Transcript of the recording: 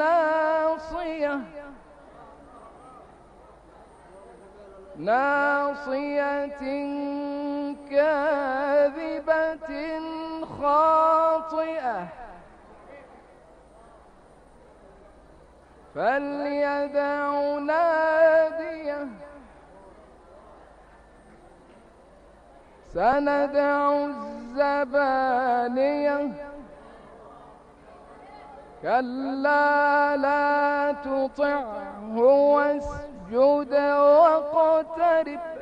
ناصية ناصية كاذبة خاطئة فليدع ناديه سندع الزبانية كلا لا تطعه واسجد واقترب